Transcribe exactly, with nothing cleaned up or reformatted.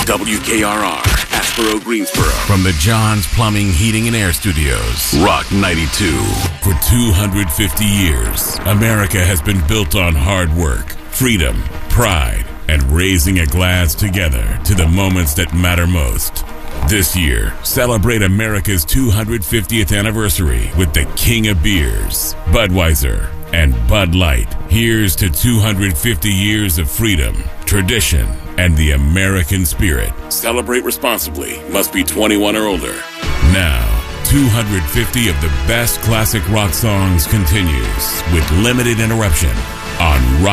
W K R R, Asheboro, Greensboro. From the John's Plumbing, Heating, and Air Studios. Rock ninety-two. For two hundred fifty years, America has been built on hard work, freedom, pride, and raising a glass together to the moments that matter most. This year, celebrate America's two hundred fiftieth anniversary with the King of Beers, Budweiser, and Bud Light. Here's to two hundred fifty years of freedom, tradition, and the American spirit. Celebrate responsibly. Must be twenty-one or older. Now, two hundred fifty of the best classic rock songs continues with limited interruption on Rock